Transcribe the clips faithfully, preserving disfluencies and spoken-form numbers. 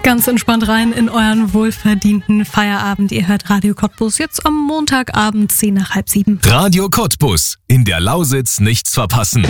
Ganz entspannt rein in euren wohlverdienten Feierabend. Ihr hört Radio Cottbus jetzt am Montagabend zehn nach halb sieben. Radio Cottbus. In der Lausitz nichts verpassen.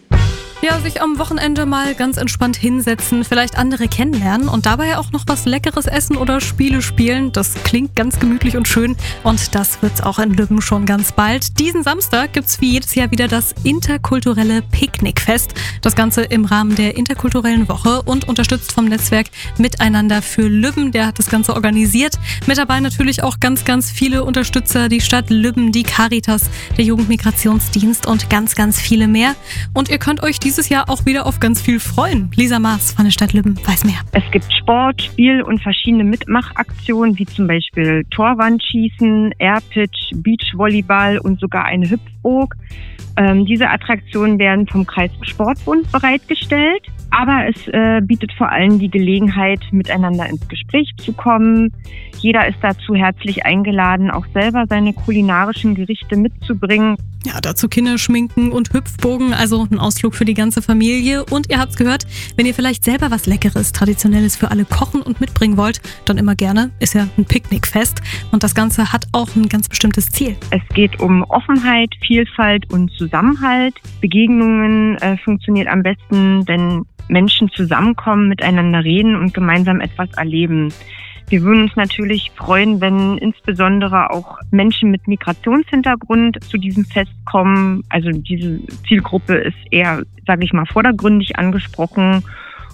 Ja, sich am Wochenende mal ganz entspannt hinsetzen, vielleicht andere kennenlernen und dabei auch noch was Leckeres essen oder Spiele spielen. Das klingt ganz gemütlich und schön und das wird's auch in Lübben schon ganz bald. Diesen Samstag gibt's wie jedes Jahr wieder das interkulturelle Picknickfest. Das Ganze im Rahmen der interkulturellen Woche und unterstützt vom Netzwerk Miteinander für Lübben. Der hat das Ganze organisiert. Mit dabei natürlich auch ganz, ganz viele Unterstützer. Die Stadt Lübben, die Caritas, der Jugendmigrationsdienst und ganz, ganz viele mehr. Und ihr könnt euch dieses Jahr auch wieder auf ganz viel freuen. Lisa Maas von der Stadt Lübben weiß mehr. Es gibt Sport, Spiel und verschiedene Mitmachaktionen, wie zum Beispiel Torwandschießen, Airpitch, Beachvolleyball und sogar eine Hüpfburg. Ähm, diese Attraktionen werden vom Kreissportbund bereitgestellt, aber es äh, bietet vor allem die Gelegenheit, miteinander ins Gespräch zu kommen. Jeder ist dazu herzlich eingeladen, auch selber seine kulinarischen Gerichte mitzubringen. Ja, dazu Kinderschminken und Hüpfbogen, also ein Ausflug für die ganze Familie. Und ihr habt's gehört, wenn ihr vielleicht selber was Leckeres, Traditionelles für alle kochen und mitbringen wollt, dann immer gerne. Ist ja ein Picknickfest und das Ganze hat auch ein ganz bestimmtes Ziel. Es geht um Offenheit, Vielfalt und Zusammenhalt. Begegnungen äh, funktioniert am besten, wenn Menschen zusammenkommen, miteinander reden und gemeinsam etwas erleben. Wir würden uns natürlich freuen, wenn insbesondere auch Menschen mit Migrationshintergrund zu diesem Fest kommen. Also diese Zielgruppe ist eher, sage ich mal, vordergründig angesprochen.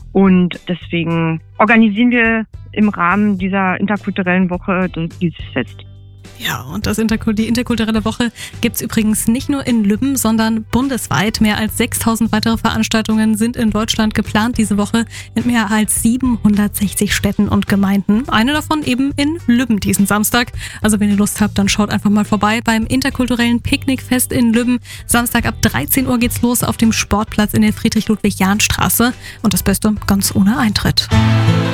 Und deswegen organisieren wir im Rahmen dieser interkulturellen Woche dieses Fest. Ja, und das Interkul- die interkulturelle Woche gibt's übrigens nicht nur in Lübben, sondern bundesweit. Mehr als sechstausend weitere Veranstaltungen sind in Deutschland geplant diese Woche in mehr als siebenhundertsechzig Städten und Gemeinden. Eine davon eben in Lübben diesen Samstag. Also wenn ihr Lust habt, dann schaut einfach mal vorbei beim interkulturellen Picknickfest in Lübben. Samstag ab dreizehn Uhr geht's los auf dem Sportplatz in der Friedrich-Ludwig-Jahn-Straße. Und das Beste, ganz ohne Eintritt.